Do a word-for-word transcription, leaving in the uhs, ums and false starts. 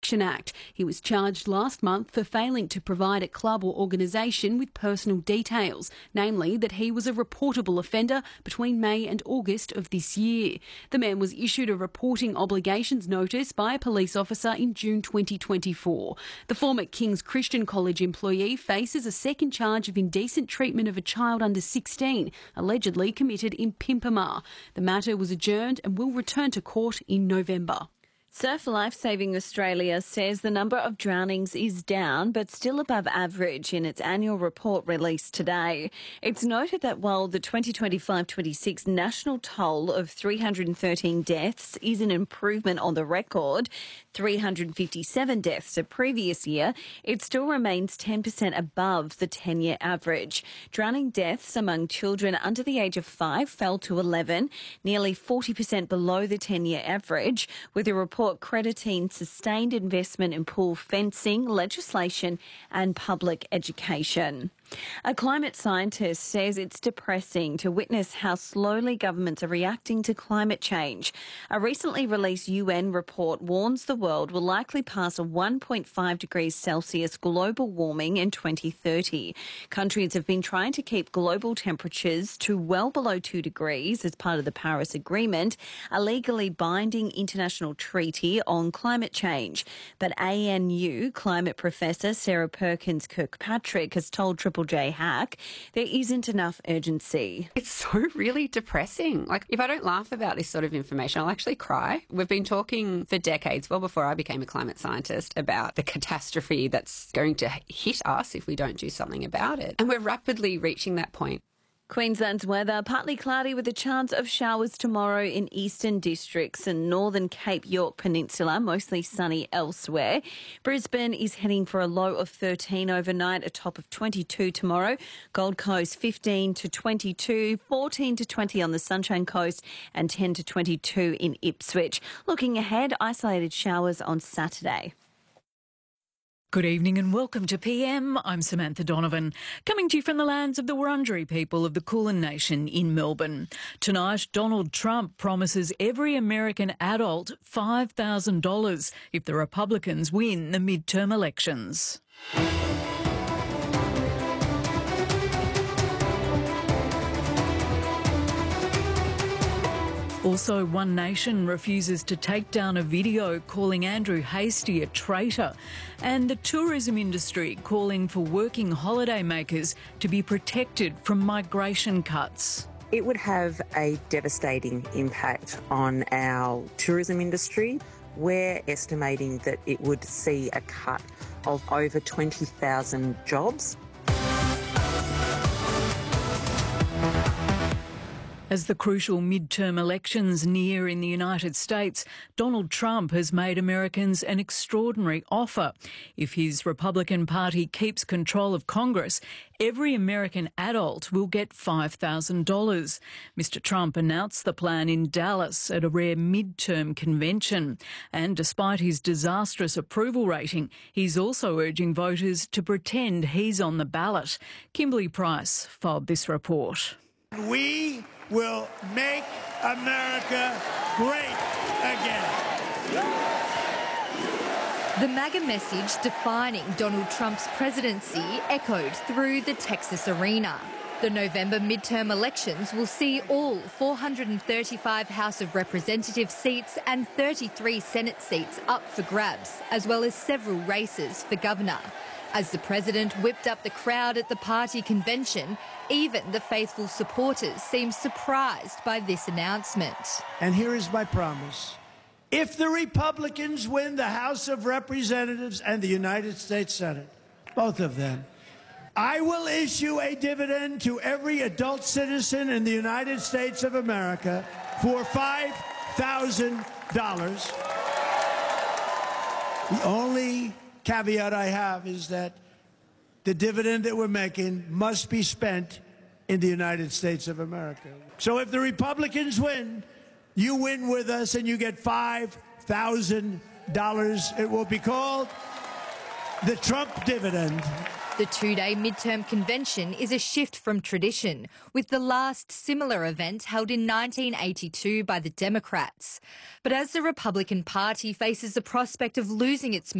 Protection Act. He was charged last month for failing to provide a club or organisation with personal details, namely that he was a reportable offender between May and August of this year. The man was issued a reporting obligations notice by a police officer in June twenty twenty-four. The former King's Christian College employee faces a second charge of indecent treatment of a child under sixteen, allegedly committed in Pimpama. The matter was adjourned and will return to court in November. Surf Lifesaving Australia says the number of drownings is down but still above average in its annual report released today. It's noted that while the twenty twenty-five twenty-six national toll of three hundred thirteen deaths is an improvement on the record, three hundred fifty-seven deaths a previous year, it still remains ten percent above the ten-year average. Drowning deaths among children under the age of five fell to eleven, nearly forty percent below the ten-year average, with a report crediting sustained investment in pool fencing, legislation and public education. A climate scientist says it's depressing to witness how slowly governments are reacting to climate change. A recently released U N report warns the world will likely pass a one point five degrees Celsius global warming in twenty thirty. Countries have been trying to keep global temperatures to well below two degrees as part of the Paris Agreement, a legally binding international treaty on climate change. But A N U climate professor Sarah Perkins Kirkpatrick has told Triple J Hack there isn't enough urgency. It's so really depressing. Like, if I don't laugh about this sort of information, I'll actually cry. We've been talking for decades, well before I became a climate scientist, about the catastrophe that's going to hit us if we don't do something about it. And we're rapidly reaching that point. Queensland's weather, partly cloudy with a chance of showers tomorrow in eastern districts and northern Cape York Peninsula, mostly sunny elsewhere. Brisbane is heading for a low of thirteen overnight, a top of twenty-two tomorrow. Gold Coast fifteen to twenty-two, fourteen to twenty on the Sunshine Coast and ten to twenty-two in Ipswich. Looking ahead, isolated showers on Saturday. Good evening and welcome to P M. I'm Samantha Donovan, coming to you from the lands of the Wurundjeri people of the Kulin Nation in Melbourne. Tonight, Donald Trump promises every American adult five thousand dollars if the Republicans win the midterm elections. Also, One Nation refuses to take down a video calling Andrew Hastie a traitor, and the tourism industry calling for working holidaymakers to be protected from migration cuts. It would have a devastating impact on our tourism industry. We're estimating that it would see a cut of over twenty thousand jobs. As the crucial midterm elections near in the United States, Donald Trump has made Americans an extraordinary offer. If his Republican Party keeps control of Congress, every American adult will get five thousand dollars. Mister Trump announced the plan in Dallas at a rare midterm convention. And despite his disastrous approval rating, he's also urging voters to pretend he's on the ballot. Kimberly Price filed this report. We will make America great again. The MAGA message defining Donald Trump's presidency echoed through the Texas arena. The November midterm elections will see all four hundred thirty-five House of Representatives seats and thirty-three Senate seats up for grabs, as well as several races for governor. As the president whipped up the crowd at the party convention, even the faithful supporters seemed surprised by this announcement. And here is my promise. If the Republicans win the House of Representatives and the United States Senate, both of them, I will issue a dividend to every adult citizen in the United States of America for five thousand dollars. The only caveat I have is that the dividend that we're making must be spent in the United States of America. So if the Republicans win, you win with us and you get five thousand dollars. It will be called the Trump dividend. The two-day midterm convention is a shift from tradition, with the last similar event held in nineteen eighty-two by the Democrats. But as the Republican Party faces the prospect of losing its